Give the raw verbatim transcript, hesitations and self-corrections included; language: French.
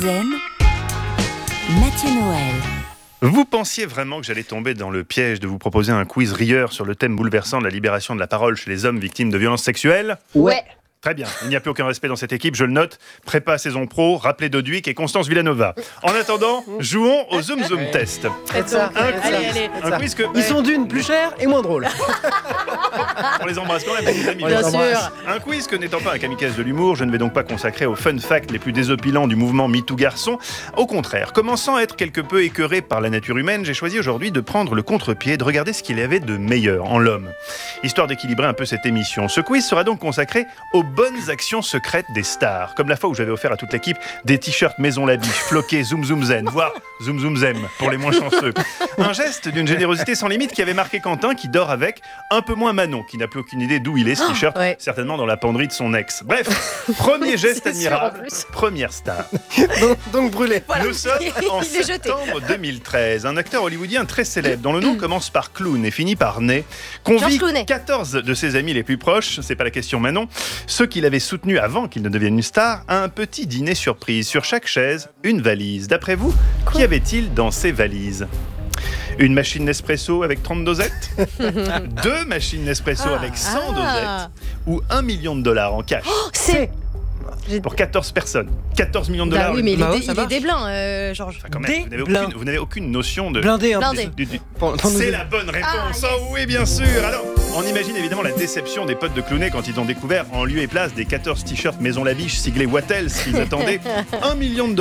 Zen, Mathieu Noël. Vous pensiez vraiment que j'allais tomber dans le piège de vous proposer un quiz rieur sur le thème bouleversant de la libération de la parole chez les hommes victimes de violences sexuelles ? Ouais. Très bien, il n'y a plus aucun respect dans cette équipe, je le note. Prépa saison pro, rappelez Doduic et Constance Villanova. En attendant, jouons au Zoom Zoom Test. Faites ça. Un quiz, Allez, allez. un quiz que... Ils sont d'une, plus chère et moins drôle. On les embrasse quand même, les amis. Bien sûr. Un quiz que n'étant pas un kamikaze de l'humour, je ne vais donc pas consacrer aux fun facts les plus désopilants du mouvement MeToo Garçon. Au contraire, commençant à être quelque peu écœuré par la nature humaine, j'ai choisi aujourd'hui de prendre le contre-pied et de regarder ce qu'il y avait de meilleur en l'homme. Histoire d'équilibrer un peu cette émission, ce quiz sera donc consacré aux bonnes actions secrètes des stars. Comme la fois où j'avais offert à toute l'équipe des t-shirts Maison Labiche, floqués Zoom Zoom Zen, voire Zoom Zoom Zem pour les moins chanceux. Un geste d'une générosité sans limite qui avait marqué Quentin, qui dort avec, un peu moins Manon, qui n'a plus aucune idée d'où il est ce t-shirt, Oh, ouais. certainement dans la penderie de son ex. Bref, premier geste C'est sûr, en admirable, plus. première star. donc, donc brûlé. Voilà. Nous sommes en Il est jeté. septembre deux mille treize. Un acteur hollywoodien très célèbre, dont le nom commence par Clown et finit par Nez, convie George Clooney. quatorze de ses amis les plus proches, c'est pas la question Manon, ceux qui l'avaient soutenu avant qu'il ne devienne une star, à un petit dîner surprise. Sur chaque chaise, une valise. D'après vous, qu'y avait-il dans ces valises ? Une machine Nespresso avec trente dosettes ? Deux machines Nespresso Ah. avec cent Ah. dosettes ? Ou un million de dollars en cash ? C'est. Pour quatorze personnes. quatorze millions de Bah dollars. oui, mais il Bah est, ouais, dé- ça il est marche. des blancs, euh, Georges. Enfin, quand même, Des vous n'avez blindes. aucune, vous n'avez aucune notion de... Blindé en Blindé. plus. du- du- Pour- pour nous C'est aider. la bonne réponse. Ah, yes. Oh oui, bien sûr. Alors, on imagine évidemment la déception des potes de Clooney quand ils ont découvert en lieu et place des quatorze t-shirts Maison Labiche siglés Wattels qu'ils attendaient un million de